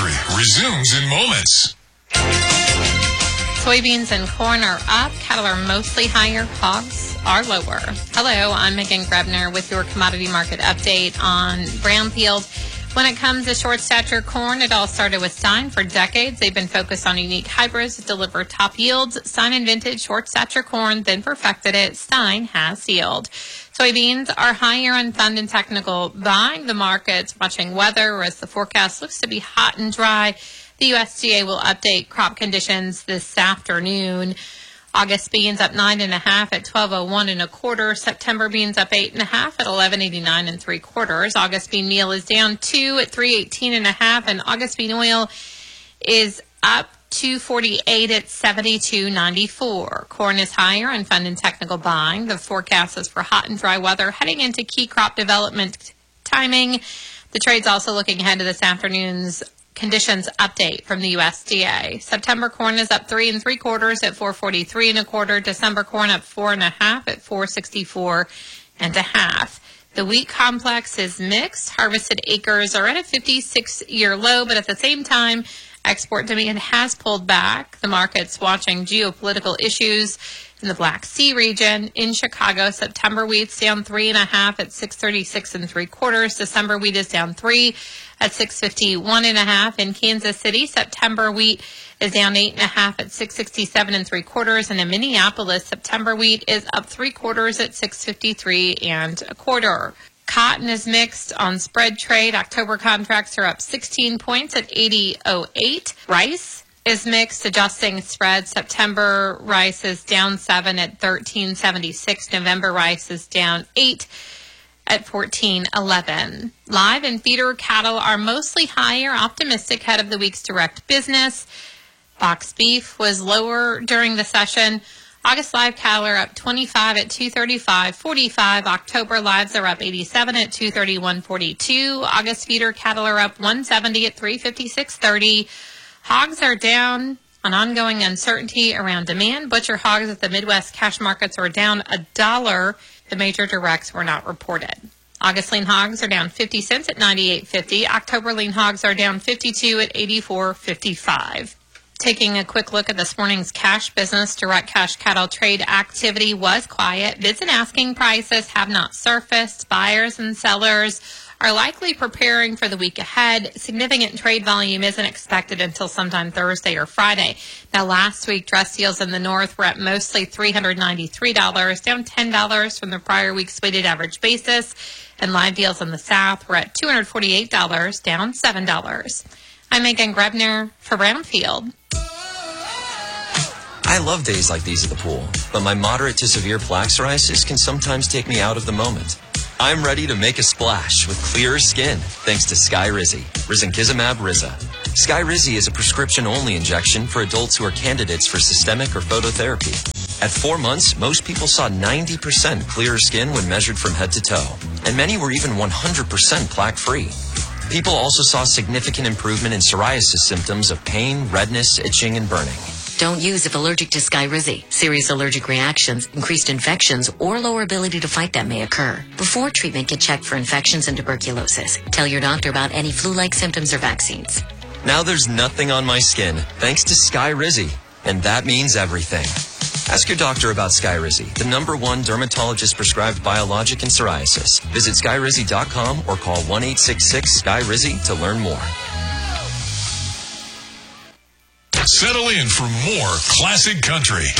Country resumes in moments. Soybeans and corn are up. Cattle are mostly higher. Hogs are lower. Hello, I'm Megan Grebner with your commodity market update on Brownfield. When it comes to short stature corn, it all started with Stein. For decades, they've been focused on unique hybrids that deliver top yields. Stein invented short stature corn, then perfected it. Stein has yield. Soybeans are higher on fund and technical buying. The market's watching weather as the forecast looks to be hot and dry. The USDA will update crop conditions this afternoon. August beans up 9.5 at 12.01 1/4. September beans up 8.5 at 11.89 3/4. August bean meal is down 2 at 3.18 1/2, and August bean oil is up 2.48 at 72.94. Corn is higher on fund and technical buying. The forecast is for hot and dry weather heading into key crop development timing. The trade's also looking ahead to this afternoon's conditions update from the USDA. September corn is up 3 3/4 at 4.43 1/4. December corn up 4.5 at 4.64 1/2. The wheat complex is mixed. Harvested acres are at a 56-year low, but at the same time, export demand has pulled back. The market's watching geopolitical issues in the Black Sea region. In Chicago, September wheat's down 3.5 at 6.36 3/4. December wheat is down 3 at 6.51 1/2. In Kansas City, September wheat is down 8.5 at 6.67 3/4. And in Minneapolis, September wheat is up 3/4 at 6.53 1/4. Cotton is mixed on spread trade. October contracts are up 16 points at 80.08. Rice is mixed, adjusting spread. September rice is down 7 at 13.76. November rice is down 8 at 14.11. Live and feeder cattle are mostly higher, optimistic ahead of the week's direct business. Box beef was lower during the session. August live cattle are up 25 at 235.45. October lives are up 87 at 231.42. August feeder cattle are up 170 at 356.30. Hogs are down on ongoing uncertainty around demand. Butcher hogs at the Midwest cash markets are down $1. The major directs were not reported. August lean hogs are down 50 cents at 98.50. October lean hogs are down 52 at 84.55. Taking a quick look at this morning's cash business, direct cash cattle trade activity was quiet. Bids and asking prices have not surfaced. Buyers and sellers are likely preparing for the week ahead. Significant trade volume isn't expected until sometime Thursday or Friday. Now, last week, dress deals in the north were at mostly $393, down $10 from the prior week's weighted average basis. And live deals in the south were at $248, down $7. I'm Megan Grebner for Brownfield. I love days like these at the pool, but my moderate to severe plaque psoriasis can sometimes take me out of the moment. I'm ready to make a splash with clearer skin thanks to Skyrizi, Risankizumab Riza. Skyrizi is a prescription-only injection for adults who are candidates for systemic or phototherapy. At 4 months, most people saw 90% clearer skin when measured from head to toe, and many were even 100% plaque-free. People also saw significant improvement in psoriasis symptoms of pain, redness, itching, and burning. Don't use if allergic to Skyrizi. Serious allergic reactions, increased infections, or lower ability to fight them may occur. Before treatment, get checked for infections and tuberculosis. Tell your doctor about any flu-like symptoms or vaccines. Now there's nothing on my skin thanks to Skyrizi, and that means everything. Ask your doctor about Skyrizi, the #1 dermatologist-prescribed biologic in psoriasis. Visit Skyrizi.com or call 1-866-SKYRIZI to learn more. Settle in for more classic country.